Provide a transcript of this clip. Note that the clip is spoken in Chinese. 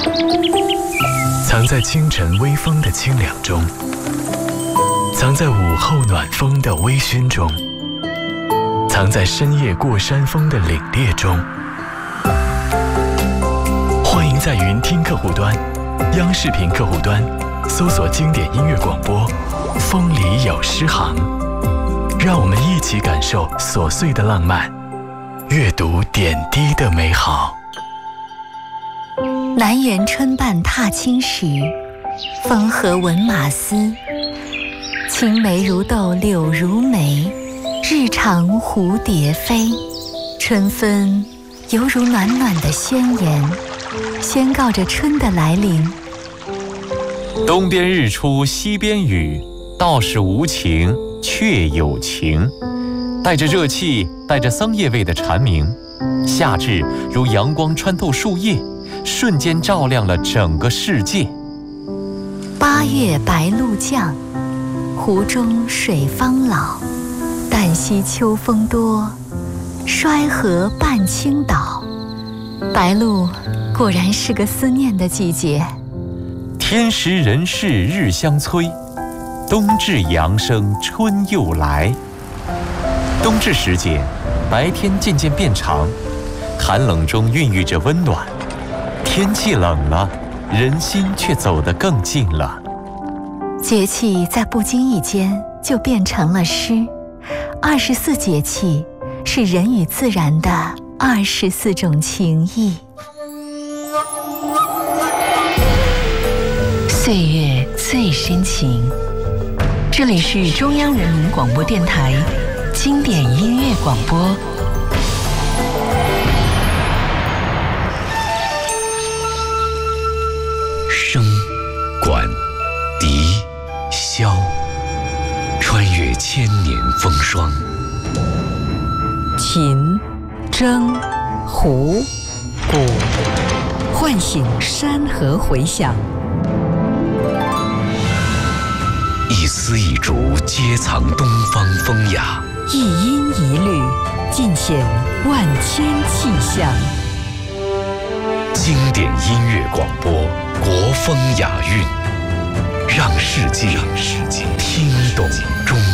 藏在清晨微风的清凉中，藏在午后暖风的微醺中，藏在深夜过山峰的凛冽中。欢迎在云听客户端、央视频客户端搜索经典音乐广播，风里有诗行。让我们一起感受琐碎的浪漫，阅读点滴的美好。 南园春半踏青时，风和闻马嘶。青梅如豆柳如眉，日长蝴蝶飞。春分犹如暖暖的宣言，宣告着春的来临。 东边日出西边雨，道是无晴却有情。带着热气，带着桑叶味的蝉鸣，夏至如阳光穿透树叶，瞬间照亮了整个世界。 八月白露降，湖中水方老。旦夕秋风多，衰河半倾倒。白露果然是个思念的季节。 天时人事日相催，冬至阳生春又来。冬至时节，白天渐渐变长，寒冷中孕育着温暖。天气冷了，人心却走得更近了。 节气在不经意间就变成了诗。24节气是人与自然的24种情谊。 岁月最深情。这里是中央人民广播电台经典音乐广播。 笙、管、笛、箫，穿越千年风霜。 琴、筝、胡、鼓，唤醒山河回响。 一丝一竹皆藏东方风雅， 一音一律尽显万千气象。 经典音乐广播，国风雅韵，让世界听懂中